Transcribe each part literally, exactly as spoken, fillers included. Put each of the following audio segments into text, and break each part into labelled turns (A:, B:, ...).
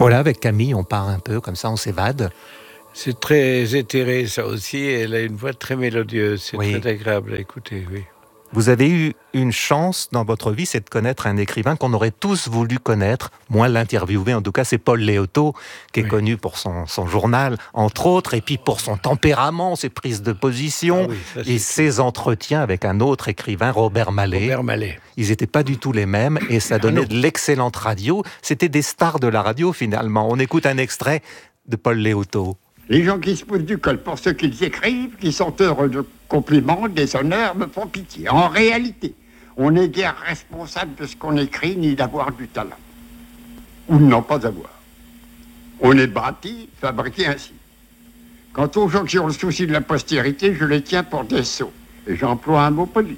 A: Voilà, avec Camille, on part un peu, comme ça on s'évade.
B: C'est très éthéré, ça aussi. Elle a une voix très mélodieuse. C'est
A: Oui.
B: très agréable à écouter, oui.
A: Vous avez eu une chance dans votre vie, c'est de connaître un écrivain qu'on aurait tous voulu connaître, moins l'interviewer. En tout cas, c'est Paul Léotot, qui est
B: Oui.
A: connu pour son, son journal, entre autres, et puis pour son tempérament, ses prises de position,
B: Ah oui, ça,
A: et
B: c'est
A: ses entretiens avec un autre écrivain, Robert Mallet.
B: Robert Mallet.
A: Ils n'étaient pas du tout les mêmes, et ça donnait
B: non.
A: de l'excellente radio. C'était des stars de la radio, finalement. On écoute un extrait de Paul Léotot.
C: Les gens qui se poussent du col pour ceux qu'ils écrivent, qui sont heureux de compliments, des honneurs, me font pitié. En réalité, on n'est guère responsable de ce qu'on écrit, ni d'avoir du talent. Ou de n'en pas avoir. On est bâti, fabriqué ainsi. Quant aux gens qui ont le souci de la postérité, je les tiens pour des sots. Et j'emploie un mot poli.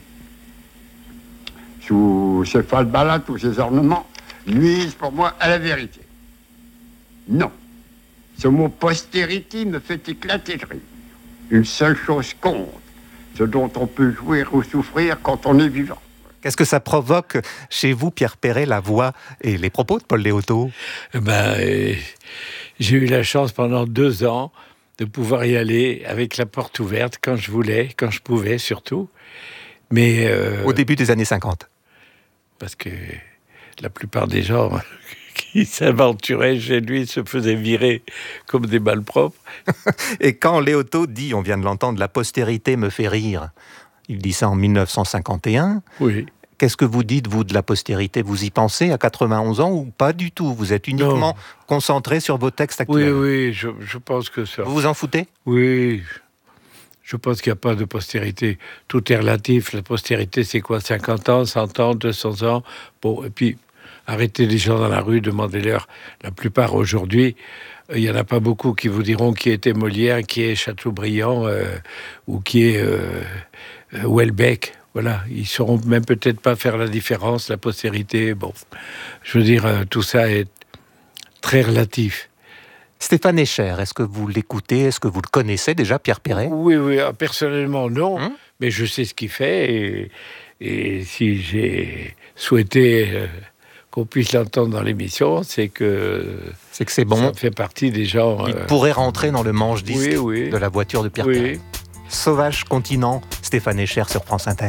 C: Sous ces falbalas, tous ces ornements, nuisent pour moi à la vérité. Non. Ce mot postérité me fait éclater de rire. Une seule chose compte, ce dont on peut jouir ou souffrir quand on est vivant.
A: Qu'est-ce que ça provoque chez vous, Pierre Perret, la voix et les propos de Paul Léotot ?
B: Ben, euh, j'ai eu la chance pendant deux ans de pouvoir y aller avec la porte ouverte quand je voulais, quand je pouvais surtout. Mais euh,
A: Au début des années cinquante.
B: Parce que la plupart des gens qui s'aventuraient chez lui se faisaient virer comme des malpropres.
A: Et quand Léotot dit, on vient de l'entendre, la postérité me fait rire, il dit ça en mille neuf cent cinquante et un.
B: Oui.
A: Qu'est-ce que vous dites, vous, de la postérité ? Vous y pensez à quatre-vingt-onze ans ou pas du tout ? Vous êtes uniquement
B: Non.
A: concentré sur vos textes
B: Oui,
A: actuels ?
B: oui, je, je pense que ça.
A: Vous vous en foutez ?
B: Oui, je pense qu'il n'y a pas de postérité. Tout est relatif. La postérité, c'est quoi ? cinquante ans, cent ans, deux cents ans. Bon, et puis, arrêtez les gens dans la rue, demandez-leur. La plupart, aujourd'hui, il n'y en a pas beaucoup qui vous diront qui était Molière, qui est Chateaubriand, euh, ou qui est euh, euh, Houellebecq. Voilà, ils ne sauront même peut-être pas faire la différence, la postérité. Bon, je veux dire, euh, tout ça est très relatif.
A: Stéphane Escher, est-ce que vous l'écoutez ? Est-ce que vous le connaissez déjà, Pierre Perret ?
B: Oui, oui, personnellement, non.
A: Hum
B: mais je sais ce qu'il fait. Et, et si j'ai souhaité euh, qu'on puisse l'entendre dans l'émission, c'est que,
A: c'est que c'est bon.
B: Ça fait partie des gens...
A: Il
B: euh,
A: pourrait rentrer dans le manche-disque
B: oui, oui.
A: de la voiture de Pierre
B: oui.
A: Perret. Sauvage continent, Stéphane Escher sur France Inter.